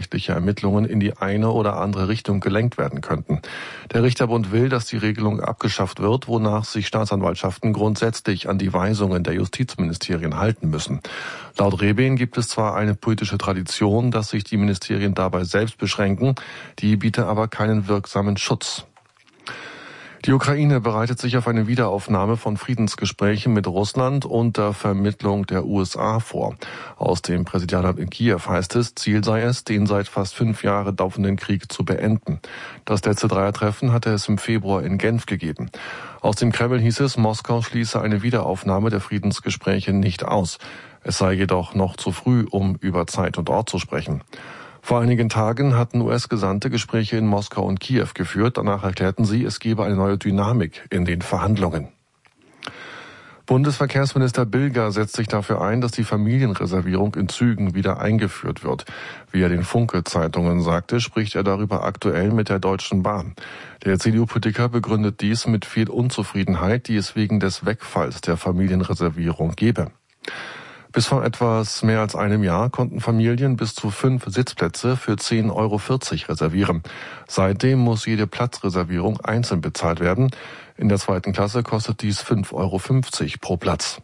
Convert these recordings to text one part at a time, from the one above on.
strafrechtliche Ermittlungen in die eine oder andere Richtung gelenkt werden könnten. Der Richterbund will, dass die Regelung abgeschafft wird, wonach sich Staatsanwaltschaften grundsätzlich an die Weisungen der Justizministerien halten müssen. Laut Rebehn gibt es zwar eine politische Tradition, dass sich die Ministerien dabei selbst beschränken, die biete aber keinen wirksamen Schutz. Die Ukraine bereitet sich auf eine Wiederaufnahme von Friedensgesprächen mit Russland unter Vermittlung der USA vor. Aus dem Präsidialamt in Kiew heißt es, Ziel sei es, den seit fast 5 Jahren dauernden Krieg zu beenden. Das letzte Dreiertreffen hatte es im Februar in Genf gegeben. Aus dem Kreml hieß es, Moskau schließe eine Wiederaufnahme der Friedensgespräche nicht aus. Es sei jedoch noch zu früh, um über Zeit und Ort zu sprechen. Vor einigen Tagen hatten US-Gesandte Gespräche in Moskau und Kiew geführt. Danach erklärten sie, es gebe eine neue Dynamik in den Verhandlungen. Bundesverkehrsminister Bilger setzt sich dafür ein, dass die Familienreservierung in Zügen wieder eingeführt wird. Wie er den Funke-Zeitungen sagte, spricht er darüber aktuell mit der Deutschen Bahn. Der CDU-Politiker begründet dies mit viel Unzufriedenheit, die es wegen des Wegfalls der Familienreservierung gebe. Bis vor etwas mehr als einem Jahr konnten Familien bis zu 5 Sitzplätze für 10,40 € reservieren. Seitdem muss jede Platzreservierung einzeln bezahlt werden. In der 2. Klasse kostet dies 5,50 € pro Platz.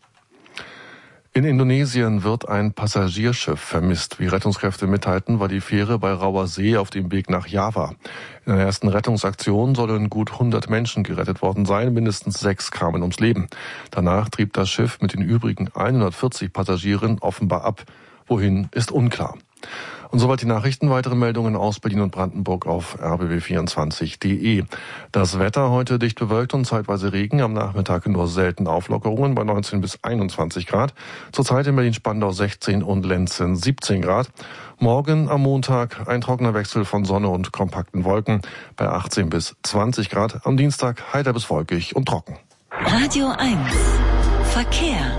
In Indonesien wird ein Passagierschiff vermisst. Wie Rettungskräfte mitteilten, war die Fähre bei rauer See auf dem Weg nach Java. In der ersten Rettungsaktion sollen gut 100 Menschen gerettet worden sein, mindestens 6 kamen ums Leben. Danach trieb das Schiff mit den übrigen 140 Passagieren offenbar ab. Wohin, ist unklar. Und soweit die Nachrichten. Weitere Meldungen aus Berlin und Brandenburg auf rbb24.de. Das Wetter heute dicht bewölkt und zeitweise Regen. Am Nachmittag nur selten Auflockerungen bei 19 bis 21 Grad. Zurzeit in Berlin-Spandau 16 und Lenzen 17 Grad. Morgen am Montag ein trockener Wechsel von Sonne und kompakten Wolken bei 18 bis 20 Grad. Am Dienstag heiter bis wolkig und trocken. Radio 1 Verkehr.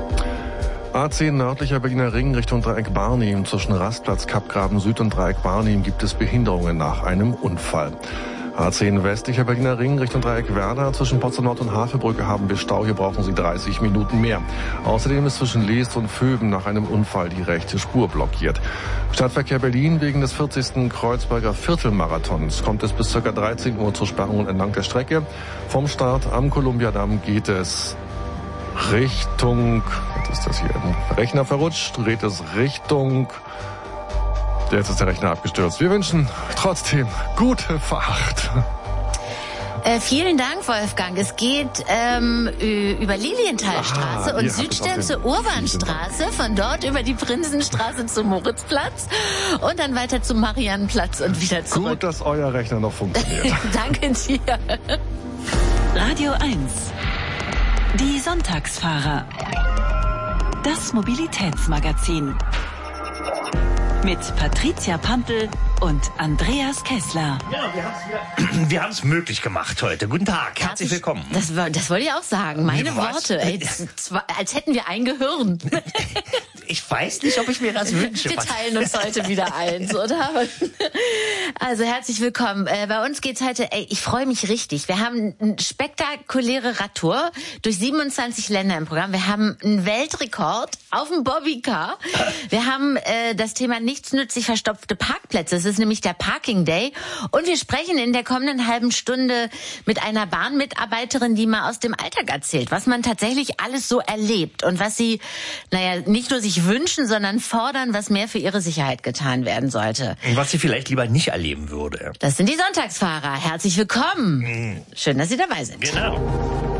A10 nördlicher Berliner Ring Richtung Dreieck Barnim. Zwischen Rastplatz Kappgraben Süd und Dreieck Barnim gibt es Behinderungen nach einem Unfall. A10 westlicher Berliner Ring Richtung Dreieck Werder. Zwischen Potsdam Nord und Havelbrücke haben wir Stau. Hier brauchen Sie 30 Minuten mehr. Außerdem ist zwischen Leest und Vöben nach einem Unfall die rechte Spur blockiert. Stadtverkehr Berlin wegen des 40. Kreuzberger Viertelmarathons kommt es bis ca. 13 Uhr zu Sperrungen entlang der Strecke. Vom Start am Kolumbiadamm geht es Richtung, jetzt ist das hier im Rechner verrutscht, dreht es Richtung, jetzt ist der Rechner abgestürzt. Wir wünschen trotzdem gute Fahrt. Vielen Dank, Wolfgang. Es geht über Lilienthalstraße und Südstern zur Urbanstraße, von dort über die Prinzenstraße zum Moritzplatz und dann weiter zum Mariannenplatz und wieder zurück. Gut, dass euer Rechner noch funktioniert. Danke dir. Radio 1 Die Sonntagsfahrer. Das Mobilitätsmagazin. Mit Patricia Pampel und Andreas Kessler. Ja, wir haben es möglich gemacht heute. Guten Tag, herzlich willkommen. Das wollte ich auch sagen. Meine Worte. Ey, als hätten wir ein Gehirn. Ich weiß nicht, ob ich mir das wünsche. Wir teilen uns heute wieder eins, oder? Also herzlich willkommen. Bei uns geht's heute, ich freue mich richtig. Wir haben eine spektakuläre Radtour durch 27 Länder im Programm. Wir haben einen Weltrekord auf dem Bobbycar. Wir haben das Thema nichtsnützig verstopfte Parkplätze. Es ist nämlich der Parking Day. Und wir sprechen in der kommenden halben Stunde mit einer Bahnmitarbeiterin, die mal aus dem Alltag erzählt, was man tatsächlich alles so erlebt und was sie, nicht nur sich wünschen, sondern fordern, was mehr für ihre Sicherheit getan werden sollte. Was sie vielleicht lieber nicht erleben würde. Das sind die Sonntagsfahrer. Herzlich willkommen. Schön, dass Sie dabei sind. Genau.